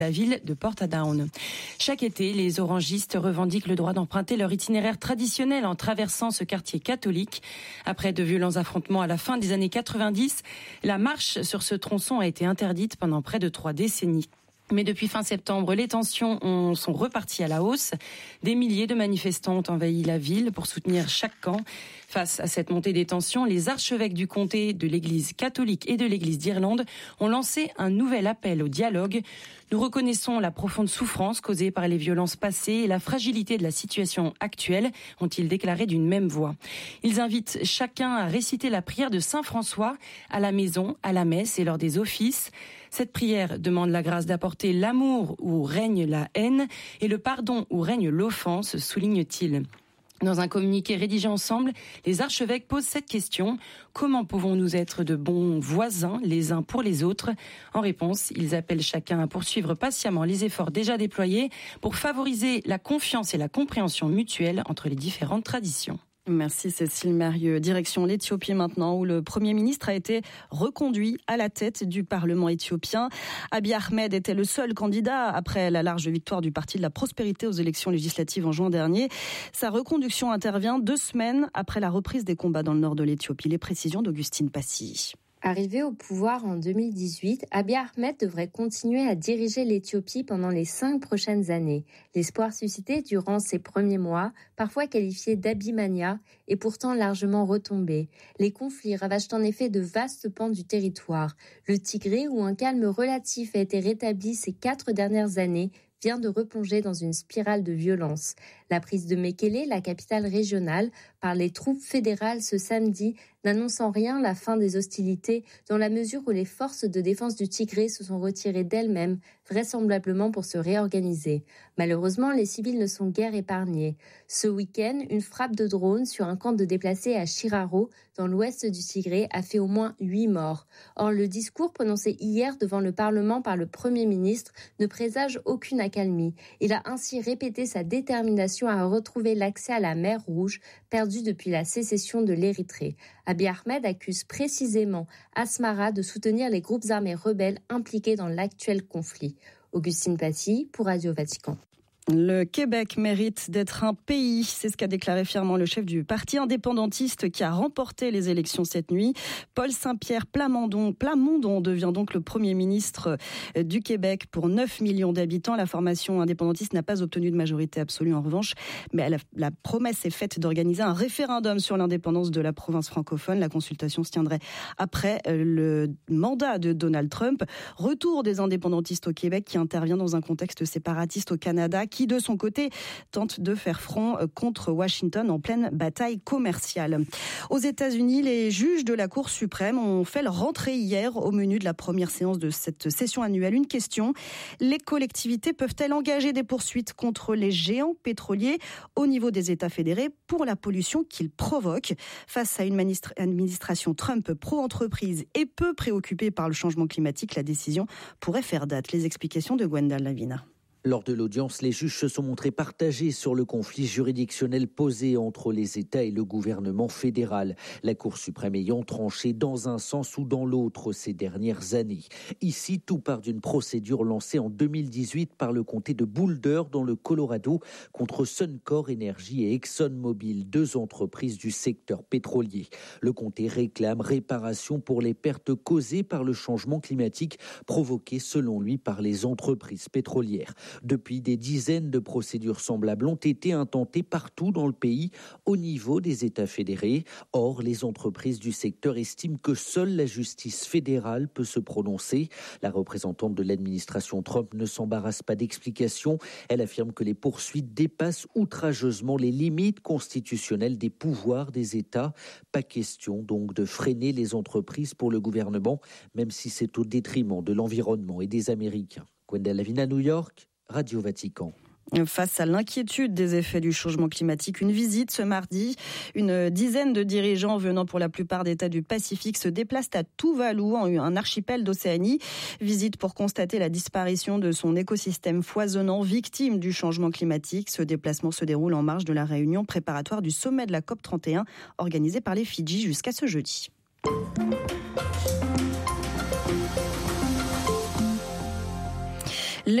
la ville de Portadown. Chaque été, les orangistes revendiquent le droit d'emprunter leur itinéraire traditionnel en traversant ce quartier catholique. Après de violents affrontements à la fin des années 90, la marche sur ce tronçon a été interdite pendant près de 3 décennies. Mais depuis fin septembre, les tensions sont reparties à la hausse. Des milliers de manifestants ont envahi la ville pour soutenir chaque camp. Face à cette montée des tensions, les archevêques du comté, de l'Église catholique et de l'Église d'Irlande ont lancé un nouvel appel au dialogue. Nous reconnaissons la profonde souffrance causée par les violences passées et la fragilité de la situation actuelle, ont-ils déclaré d'une même voix. Ils invitent chacun à réciter la prière de Saint François à la maison, à la messe et lors des offices. Cette prière demande la grâce d'apporter l'amour où règne la haine et le pardon où règne l'offense, souligne-t-il. Dans un communiqué rédigé ensemble, les archevêques posent cette question. Comment pouvons-nous être de bons voisins les uns pour les autres ? En réponse, ils appellent chacun à poursuivre patiemment les efforts déjà déployés pour favoriser la confiance et la compréhension mutuelle entre les différentes traditions. Merci Cécile Mérieux. Direction l'Éthiopie maintenant, où le Premier ministre a été reconduit à la tête du Parlement éthiopien. Abiy Ahmed était le seul candidat après la large victoire du Parti de la Prospérité aux élections législatives en juin dernier. Sa reconduction intervient 2 semaines après la reprise des combats dans le nord de l'Éthiopie. Les précisions d'Augustine Passy. Arrivé au pouvoir en 2018, Abiy Ahmed devrait continuer à diriger l'Éthiopie pendant les 5 prochaines années. L'espoir suscité durant ces premiers mois, parfois qualifié d'Abimania, est pourtant largement retombé. Les conflits ravagent en effet de vastes pans du territoire. Le Tigré, où un calme relatif a été rétabli ces 4 dernières années, vient de replonger dans une spirale de violence. La prise de Mekele, la capitale régionale, par les troupes fédérales ce samedi, n'annonce en rien la fin des hostilités, dans la mesure où les forces de défense du Tigré se sont retirées d'elles-mêmes, vraisemblablement pour se réorganiser. Malheureusement, les civils ne sont guère épargnés. Ce week-end, une frappe de drone sur un camp de déplacés à Shiraro, dans l'ouest du Tigré, a fait au moins 8 morts. Or, le discours prononcé hier devant le Parlement par le Premier ministre ne présage aucune accalmie. Il a ainsi répété sa détermination à retrouver l'accès à la mer Rouge, perdue depuis la sécession de l'Érythrée. Abiy Ahmed accuse précisément Asmara de soutenir les groupes armés rebelles impliqués dans l'actuel conflit. Augustine Passy pour Radio Vatican. Le Québec mérite d'être un pays, c'est ce qu'a déclaré fièrement le chef du parti indépendantiste qui a remporté les élections cette nuit. Paul Saint-Pierre Plamondon devient donc le Premier ministre du Québec pour 9 millions d'habitants. La formation indépendantiste n'a pas obtenu de majorité absolue en revanche, mais la promesse est faite d'organiser un référendum sur l'indépendance de la province francophone. La consultation se tiendrait après le mandat de Donald Trump. Retour des indépendantistes au Québec qui intervient dans un contexte séparatiste au Canada, qui de son côté tente de faire front contre Washington en pleine bataille commerciale. Aux États-Unis, les juges de la Cour suprême ont fait leur rentrée hier au menu de la première séance de cette session annuelle. Une question, les collectivités peuvent-elles engager des poursuites contre les géants pétroliers au niveau des États fédérés pour la pollution qu'ils provoquent? Face à une administration Trump pro-entreprise et peu préoccupée par le changement climatique, la décision pourrait faire date. Les explications de Gwenda Lavina. Lors de l'audience, les juges se sont montrés partagés sur le conflit juridictionnel posé entre les États et le gouvernement fédéral. La Cour suprême ayant tranché dans un sens ou dans l'autre ces dernières années. Ici, tout part d'une procédure lancée en 2018 par le comté de Boulder dans le Colorado contre Suncor Energy et ExxonMobil, 2 entreprises du secteur pétrolier. Le comté réclame réparation pour les pertes causées par le changement climatique provoqué selon lui par les entreprises pétrolières. Depuis, des dizaines de procédures semblables ont été intentées partout dans le pays au niveau des États fédérés. Or, les entreprises du secteur estiment que seule la justice fédérale peut se prononcer. La représentante de l'administration Trump ne s'embarrasse pas d'explications. Elle affirme que les poursuites dépassent outrageusement les limites constitutionnelles des pouvoirs des États. Pas question donc de freiner les entreprises pour le gouvernement, même si c'est au détriment de l'environnement et des Américains. Gwenda Lavina, New York, Radio Vatican. Face à l'inquiétude des effets du changement climatique, une visite ce mardi. Une dizaine de dirigeants venant pour la plupart d'États du Pacifique se déplacent à Tuvalu, un archipel d'Océanie. Visite pour constater la disparition de son écosystème foisonnant, victime du changement climatique. Ce déplacement se déroule en marge de la réunion préparatoire du sommet de la COP31, organisée par les Fidji jusqu'à ce jeudi. Les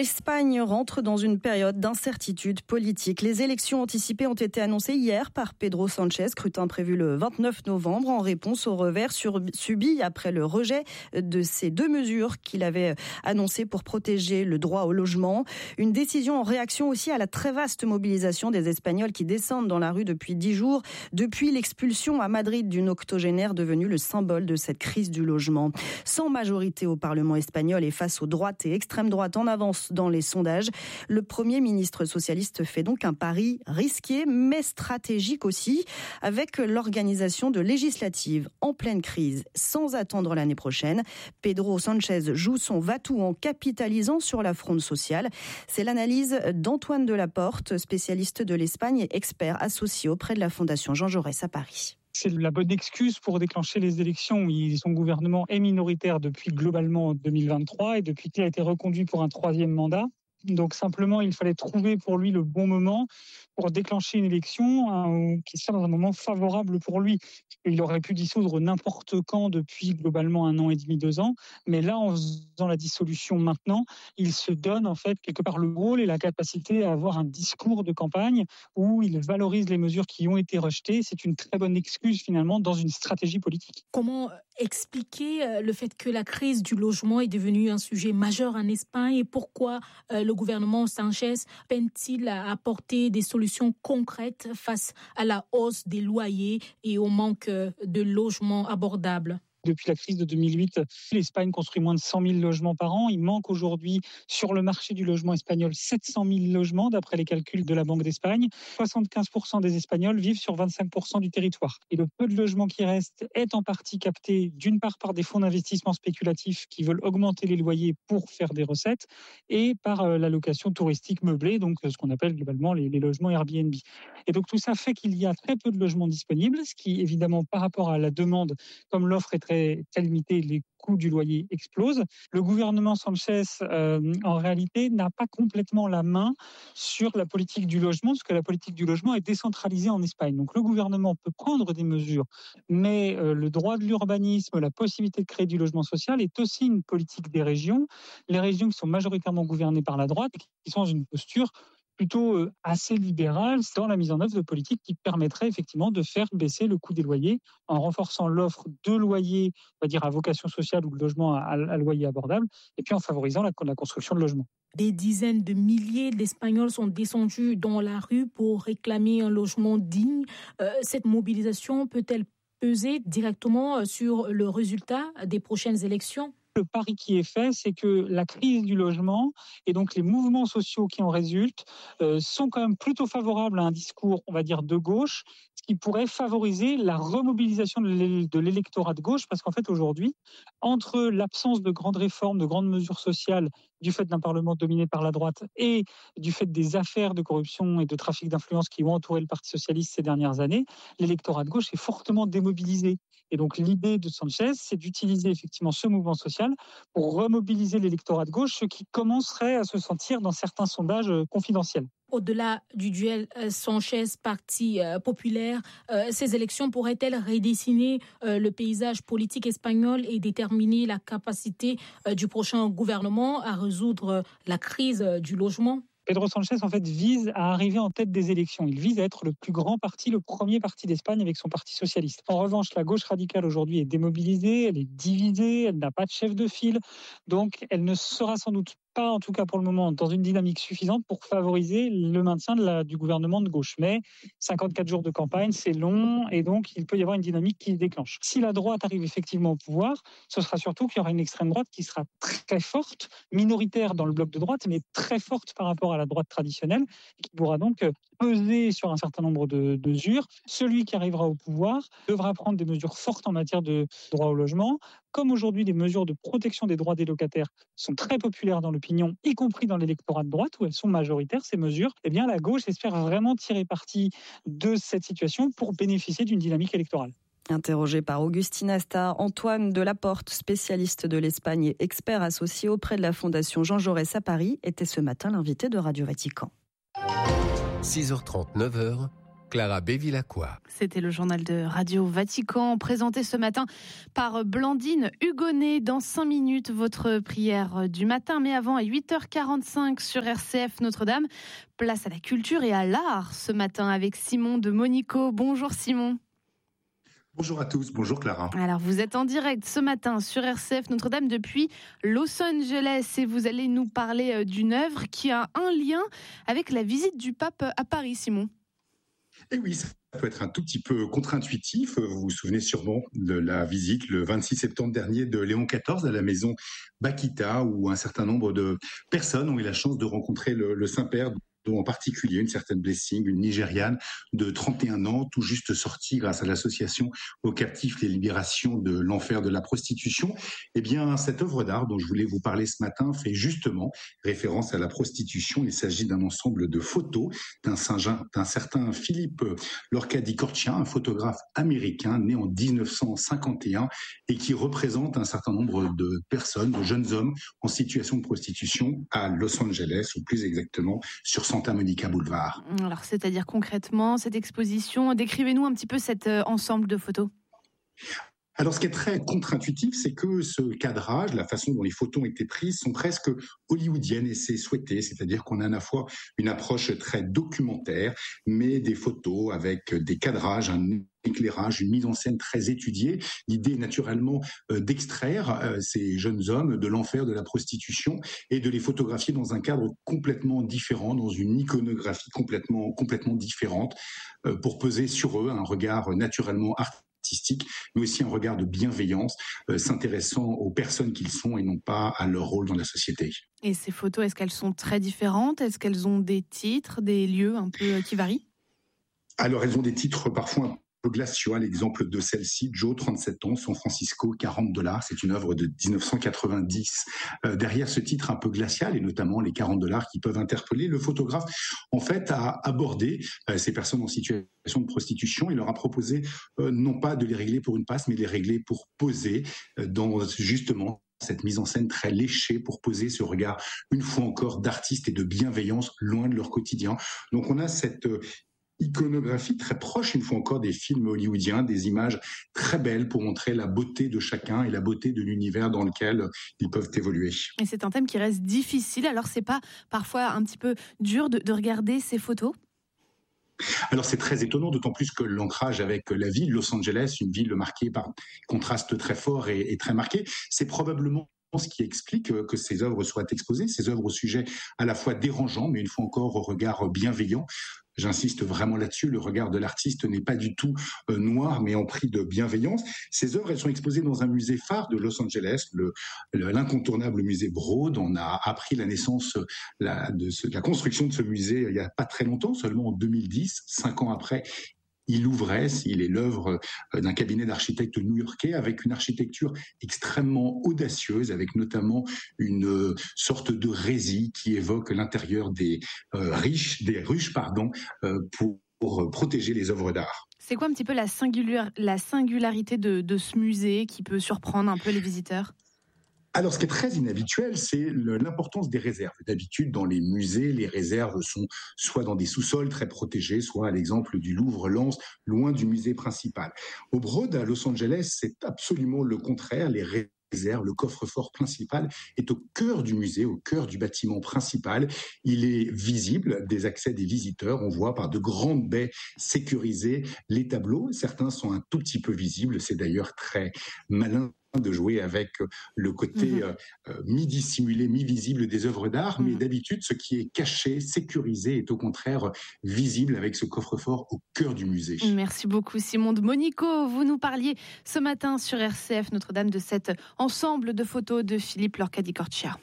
L'Espagne rentre dans une période d'incertitude politique. Les élections anticipées ont été annoncées hier par Pedro Sánchez, scrutin prévu le 29 novembre en réponse au revers subi après le rejet de ces deux mesures qu'il avait annoncées pour protéger le droit au logement. Une décision en réaction aussi à la très vaste mobilisation des Espagnols qui descendent dans la rue depuis 10 jours, depuis l'expulsion à Madrid d'une octogénaire devenue le symbole de cette crise du logement. Sans majorité au Parlement espagnol et face aux droites et extrême droite en avance dans les sondages, le Premier ministre socialiste fait donc un pari risqué mais stratégique aussi, avec l'organisation de législatives en pleine crise sans attendre l'année prochaine. Pedro Sánchez joue son va-tout en capitalisant sur la fronde sociale. C'est l'analyse d'Antoine Delaporte, spécialiste de l'Espagne et expert associé auprès de la Fondation Jean Jaurès à Paris. C'est la bonne excuse pour déclencher les élections. Son gouvernement est minoritaire depuis globalement 2023 et depuis qu'il a été reconduit pour un troisième mandat. Donc simplement, il fallait trouver pour lui le bon moment pour déclencher une élection qui soit dans un moment favorable pour lui. Il aurait pu dissoudre n'importe quand depuis globalement 1 an et demi, 2 ans. Mais là, en faisant la dissolution maintenant, il se donne en fait quelque part le rôle et la capacité à avoir un discours de campagne où il valorise les mesures qui ont été rejetées. C'est une très bonne excuse finalement dans une stratégie politique. Comment expliquer le fait que la crise du logement est devenue un sujet majeur en Espagne et pourquoi le gouvernement Sánchez peine-t-il à apporter des solutions concrètes face à la hausse des loyers et au manque de logements abordables ? Depuis la crise de 2008, l'Espagne construit moins de 100 000 logements par an. Il manque aujourd'hui sur le marché du logement espagnol 700 000 logements d'après les calculs de la Banque d'Espagne. 75% des Espagnols vivent sur 25% du territoire. Et le peu de logements qui reste est en partie capté d'une part par des fonds d'investissement spéculatifs qui veulent augmenter les loyers pour faire des recettes et par la location touristique meublée, donc ce qu'on appelle globalement les logements Airbnb. Et donc tout ça fait qu'il y a très peu de logements disponibles, ce qui évidemment par rapport à la demande, comme l'offre est très limitée, les coûts du loyer explosent. Le gouvernement Sánchez, en réalité, n'a pas complètement la main sur la politique du logement, parce que la politique du logement est décentralisée en Espagne. Donc le gouvernement peut prendre des mesures, mais le droit de l'urbanisme, la possibilité de créer du logement social est aussi une politique des régions. Les régions qui sont majoritairement gouvernées par la droite, qui sont dans une posture plutôt assez libérale dans la mise en œuvre de politiques qui permettraient effectivement de faire baisser le coût des loyers en renforçant l'offre de loyers, on va dire à vocation sociale ou de logements à loyer abordable, et puis en favorisant la construction de logements. Des dizaines de milliers d'Espagnols sont descendus dans la rue pour réclamer un logement digne. Cette mobilisation peut-elle peser directement sur le résultat des prochaines élections ? Le pari qui est fait, c'est que la crise du logement et donc les mouvements sociaux qui en résultent sont quand même plutôt favorables à un discours, on va dire, de gauche, ce qui pourrait favoriser la remobilisation de l'électorat de gauche, parce qu'en fait, aujourd'hui, entre l'absence de grandes réformes, de grandes mesures sociales, du fait d'un Parlement dominé par la droite et du fait des affaires de corruption et de trafic d'influence qui ont entouré le Parti socialiste ces dernières années, l'électorat de gauche est fortement démobilisé. Et donc l'idée de Sánchez, c'est d'utiliser effectivement ce mouvement social pour remobiliser l'électorat de gauche, ce qui commencerait à se sentir dans certains sondages confidentiels. Au-delà du duel Sánchez-Parti populaire, ces élections pourraient-elles redessiner le paysage politique espagnol et déterminer la capacité du prochain gouvernement à résoudre la crise du logement ? Pedro Sánchez, en fait, vise à arriver en tête des élections. Il vise à être le plus grand parti, le premier parti d'Espagne avec son parti socialiste. En revanche, la gauche radicale aujourd'hui est démobilisée, elle est divisée, elle n'a pas de chef de file. Donc, elle ne sera sans doute pas, en tout cas pour le moment, dans une dynamique suffisante pour favoriser le maintien du gouvernement de gauche. Mais 54 jours de campagne, c'est long, et donc il peut y avoir une dynamique qui se déclenche. Si la droite arrive effectivement au pouvoir, ce sera surtout qu'il y aura une extrême droite qui sera très forte, minoritaire dans le bloc de droite, mais très forte par rapport à la droite traditionnelle, et qui pourra donc peser sur un certain nombre de mesures. Celui qui arrivera au pouvoir devra prendre des mesures fortes en matière de droit au logement. Comme aujourd'hui, les mesures de protection des droits des locataires sont très populaires dans l'opinion, y compris dans l'électorat de droite, où elles sont majoritaires, ces mesures, eh bien, la gauche espère vraiment tirer parti de cette situation pour bénéficier d'une dynamique électorale. Interrogé par Augustine Asta, Antoine Delaporte, spécialiste de l'Espagne et expert associé auprès de la Fondation Jean Jaurès à Paris, était ce matin l'invité de Radio Vatican. 6h30, 9h, Clara Bévilacqua. C'était le journal de Radio Vatican, présenté ce matin par Blandine Hugonnet. Dans 5 minutes, votre prière du matin. Mais avant, à 8h45 sur RCF Notre-Dame, place à la culture et à l'art ce matin avec Simon de Monico. Bonjour Simon. Bonjour à tous, bonjour Clara. Alors vous êtes en direct ce matin sur RCF Notre-Dame depuis Los Angeles et vous allez nous parler d'une œuvre qui a un lien avec la visite du pape à Paris, Simon. Et oui, ça peut être un tout petit peu contre-intuitif. Vous vous souvenez sûrement de la visite le 26 septembre dernier de Léon XIV à la maison Bakita, où un certain nombre de personnes ont eu la chance de rencontrer le Saint-Père, dont en particulier une certaine Blessing, une Nigériane de 31 ans, tout juste sortie grâce à l'association aux captifs les libérations de l'enfer de la prostitution. Eh bien, cette œuvre d'art dont je voulais vous parler ce matin fait justement référence à la prostitution. Il s'agit d'un ensemble de photos d'un certain Philippe Lorca di Corcia, un photographe américain né en 1951 et qui représente un certain nombre de personnes, de jeunes hommes en situation de prostitution à Los Angeles, ou plus exactement sur Santa Monica Boulevard. Alors, c'est-à-dire concrètement, cette exposition, décrivez-nous un petit peu cet ensemble de photos. Alors, ce qui est très contre-intuitif, c'est que ce cadrage, la façon dont les photos ont été prises, sont presque hollywoodiennes et c'est souhaité. C'est-à-dire qu'on a à la fois une approche très documentaire, mais des photos avec des cadrages, un éclairage, une mise en scène très étudiée. L'idée, naturellement, d'extraire ces jeunes hommes de l'enfer de la prostitution et de les photographier dans un cadre complètement différent, dans une iconographie complètement différente, pour peser sur eux un regard naturellement artistique, mais aussi un regard de bienveillance, s'intéressant aux personnes qu'ils sont et non pas à leur rôle dans la société. Et ces photos, est-ce qu'elles sont très différentes ? Est-ce qu'elles ont des titres, des lieux un peu qui varient ? Alors, elles ont des titres parfois un peu glaciaux. L'exemple de celle-ci, Joe, 37 ans, San Francisco, $40. C'est une œuvre de 1990. Derrière ce titre un peu glacial, et notamment les $40 qui peuvent interpeller, le photographe, en fait, a abordé ces personnes en situation de prostitution. Il leur a proposé non pas de les régler pour une passe, mais de les régler pour poser dans justement cette mise en scène très léchée, pour poser ce regard, une fois encore, d'artistes et de bienveillance loin de leur quotidien. Donc on a cette iconographie très proche, une fois encore, des films hollywoodiens, des images très belles pour montrer la beauté de chacun et la beauté de l'univers dans lequel ils peuvent évoluer. Et c'est un thème qui reste difficile, alors c'est pas parfois un petit peu dur de regarder ces photos ? Alors c'est très étonnant, d'autant plus que l'ancrage avec la ville, Los Angeles, une ville marquée par contrastes très forts et très marqués, c'est probablement ce qui explique que ces œuvres soient exposées, ces œuvres au sujet à la fois dérangeant, mais une fois encore au regard bienveillant. J'insiste vraiment là-dessus, le regard de l'artiste n'est pas du tout noir, mais empris de bienveillance. Ces œuvres, elles sont exposées dans un musée phare de Los Angeles, l'incontournable musée Broad. On a appris la naissance, la construction de ce musée il n'y a pas très longtemps, seulement en 2010, 5 ans après. Il ouvrait, il est l'œuvre d'un cabinet d'architectes new-yorkais avec une architecture extrêmement audacieuse, avec notamment une sorte de résie qui évoque l'intérieur des ruches, pour protéger les œuvres d'art. C'est quoi un petit peu la singularité de ce musée qui peut surprendre un peu les visiteurs ? Alors, ce qui est très inhabituel, c'est l'importance des réserves. D'habitude, dans les musées, les réserves sont soit dans des sous-sols très protégés, soit à l'exemple du Louvre-Lens, loin du musée principal. Au Broad, à Los Angeles, c'est absolument le contraire. Les réserves, le coffre-fort principal est au cœur du musée, au cœur du bâtiment principal. Il est visible des accès des visiteurs. On voit par de grandes baies sécurisées les tableaux. Certains sont un tout petit peu visibles. C'est d'ailleurs très malin de jouer avec le côté mi-dissimulé, mi-visible des œuvres d'art, mais d'habitude, ce qui est caché, sécurisé, est au contraire visible avec ce coffre-fort au cœur du musée. Merci beaucoup Simon de Monico. Vous nous parliez ce matin sur RCF Notre-Dame de cet ensemble de photos de Philippe Lorca di Corcia.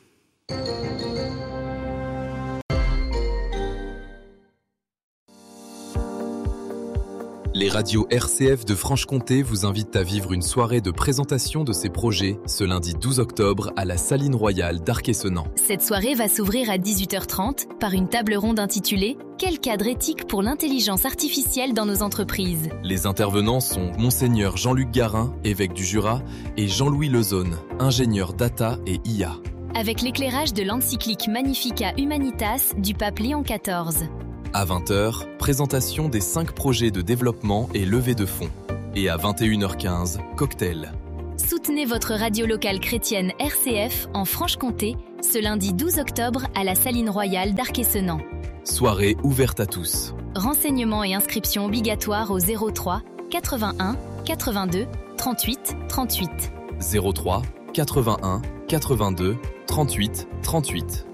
Les radios RCF de Franche-Comté vous invitent à vivre une soirée de présentation de ces projets ce lundi 12 octobre à la Saline Royale d'Arc-et-Senans. Cette soirée va s'ouvrir à 18h30 par une table ronde intitulée « Quel cadre éthique pour l'intelligence artificielle dans nos entreprises ?» Les intervenants sont Monseigneur Jean-Luc Garin, évêque du Jura, et Jean-Louis Lezone, ingénieur data et IA. Avec l'éclairage de l'encyclique Magnificat Humanitas du pape Léon XIV. À 20h, présentation des 5 projets de développement et levée de fonds. Et à 21h15, cocktail. Soutenez votre radio locale chrétienne RCF en Franche-Comté ce lundi 12 octobre à la Saline Royale d'Arc-et-Senans. Soirée ouverte à tous. Renseignements et inscriptions obligatoires au 03 81 82 38 38. 03 81 82 38 38.